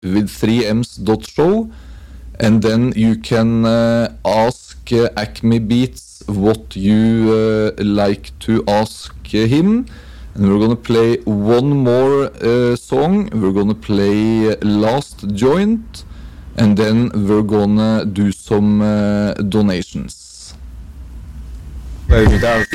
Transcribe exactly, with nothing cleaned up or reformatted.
with three m's dot show, and then you can uh, ask uh, Acme Beats what you uh, like to ask uh, him. And we're gonna play one more uh, song. We're gonna play Last Joint, and then we're gonna do some uh, donations.